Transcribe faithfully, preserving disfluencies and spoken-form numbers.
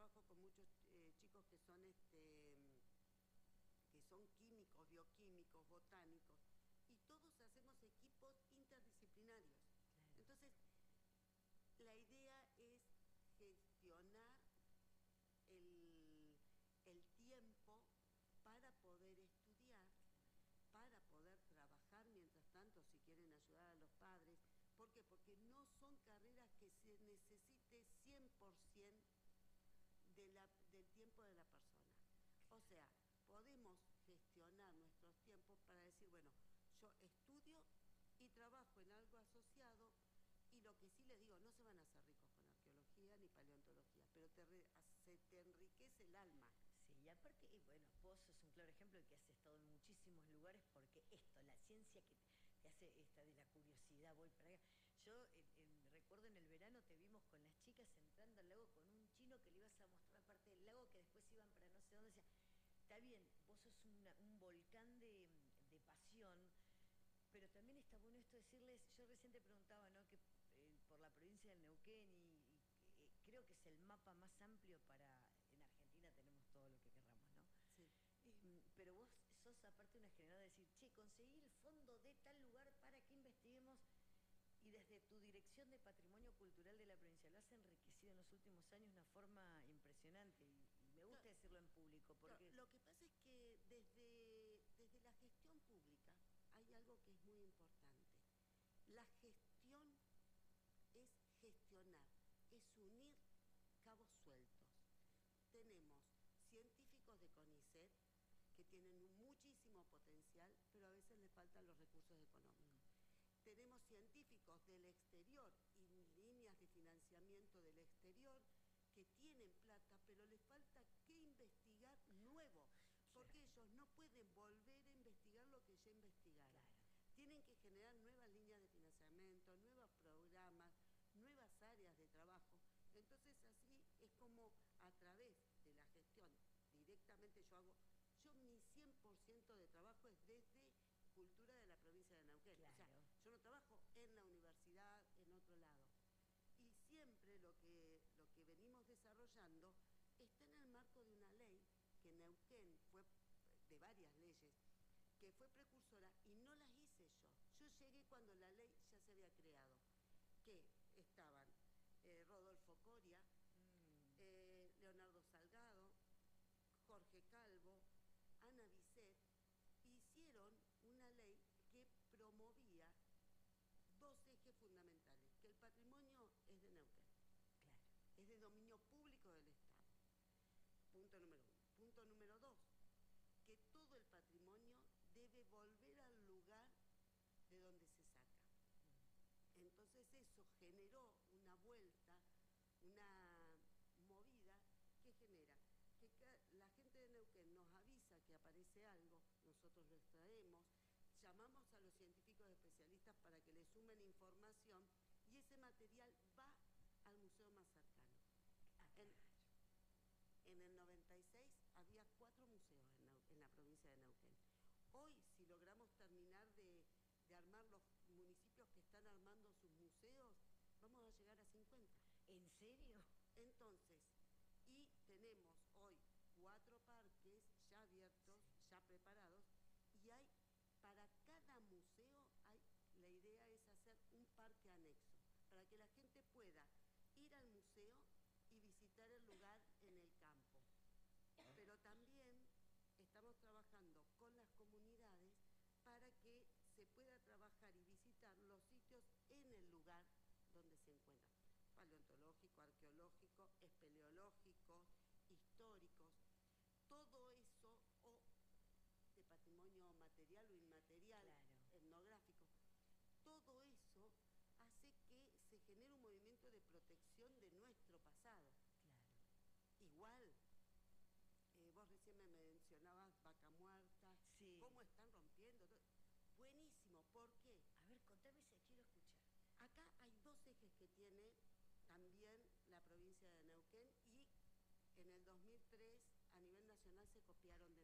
trabajo con muchos eh, chicos que son, este, que son químicos, bioquímicos, botánicos, y todos hacemos equipos interdisciplinarios. Claro. Entonces, la idea es gestionar el, el tiempo para poder estudiar, para poder trabajar mientras tanto, si quieren ayudar a los padres. ¿Por qué? Porque no son carreras que se necesite cien por ciento de la, del tiempo de la persona. O sea, podemos gestionar nuestros tiempos para decir, bueno, yo estudio y trabajo en algo asociado, y lo que sí les digo, no se van a hacer ricos con arqueología ni paleontología, pero te re, se te enriquece el alma. Sí, y aparte, y bueno, vos sos un claro ejemplo de que has estado en muchísimos lugares, porque esto, la ciencia que te hace esta de la curiosidad, voy para allá. Yo en, en, recuerdo en el verano te vimos con las chicas entrando al lago con un chino que le ibas a mostrar parte del lago, que después iban para no sé dónde. Decía, está bien, vos sos una, un volcán de, de pasión, pero también está bueno esto decirles, yo recién te preguntaba, ¿no?, que eh, por la provincia del Neuquén, y, y eh, creo que es el mapa más amplio para, en Argentina tenemos todo lo que querramos, ¿no? Sí. Eh, pero vos sos aparte una generada de decir, che, conseguí el fondo de tal lugar para que investiguemos, y desde tu dirección de Patrimonio Cultural de la provincia lo has enriquecido en los últimos años de una forma impresionante, y, y me gusta Claro, decirlo en público, porque... Claro, lo que pasa es que desde, desde la gestión pública hay algo que es muy importante. La gestión es gestionar, es unir cabos sueltos. Tenemos científicos de CONICET que tienen muchísimo potencial, pero a veces les faltan los recursos económicos. Mm. Tenemos científicos del exterior y líneas de financiamiento del exterior que tienen plata, pero les falta que investigar nuevo, porque claro, ellos no pueden volver a investigar lo que ya investigaron. Claro. Tienen que generar nuevas líneas de financiamiento, nuevos programas, nuevas áreas de trabajo. Entonces así es como a través de la gestión, directamente yo hago, yo mi cien por ciento de trabajo es desde cultura de la provincia de Neuquén. Claro. O sea, yo no trabajo en la universidad, en otro lado. Y siempre lo que, lo que venimos desarrollando está en el marco de una ley que Neuquén fue, de varias leyes, que fue precursora, y no las hice yo. Yo llegué cuando la ley ya se había creado, que estaban eh, Rodolfo Coria, mm. eh, Leonardo Salgado, Jorge Calvo, Ana Bisset, hicieron una ley que promovía dos ejes fundamentales, que el patrimonio es de Neuquén, claro, es de dominio público del Estado, punto número uno. Punto número dos, que todo el patrimonio debe volver al lugar de donde se saca. Entonces eso generó una vuelta, una movida que genera que la gente de Neuquén nos avisa que aparece algo, nosotros lo extraemos, llamamos a los científicos especialistas para que le sumen información, y ese material va al museo más cercano. En, en el noventa y seis había cuatro museos en, Neu, en la provincia de Neuquén. Hoy, si logramos terminar de, de armar los municipios que están armando sus museos, vamos a llegar a cincuenta. ¿En serio? Entonces, y tenemos hoy cuatro parques ya abiertos, sí, ya preparados, y hay, para cada museo, hay, la idea es hacer un parque anexo, para que la gente pueda ir al museo y visitar el lugar en el campo. Pero también estamos trabajando con las comunidades para que se pueda trabajar y visitar los sitios en el lugar donde se encuentran. Paleontológico, arqueológico, espeleológico, históricos, todo eso, o de patrimonio material o inmaterial, claro, etnográfico, todo eso hace que se genere un movimiento de protección de nuestro pasado. Claro. Igual, eh, vos recién me mencionabas Vaca Muerta, sí, cómo están rompiendo. Buenísimo, ¿por qué? A ver, contame si quiero escuchar. Acá hay dos ejes que tiene también la provincia de Neuquén, y en el dos mil tres a nivel nacional se copiaron de